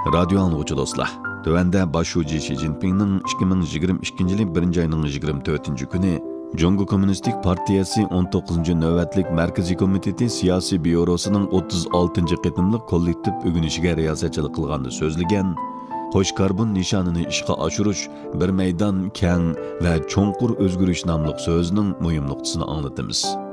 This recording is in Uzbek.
Radio anlıqçı dostlar. Tövəndə başçı Xi Jinping'nin 2022 yılı 1 ayının 24 günü Cumhur Komünistik Partiyası 19. növbətlik Mərkəzi Komiteti Siyasi Bürosu'nun 36. qetimlik kollektiv ögünüşüge riyasetçilik qılğandı sözlügen, Xoş karbon nişanını işqa aşırış, bir meydan keng ve çonqur özgürüş namlıq sözünün mühim noktasını anlatımız.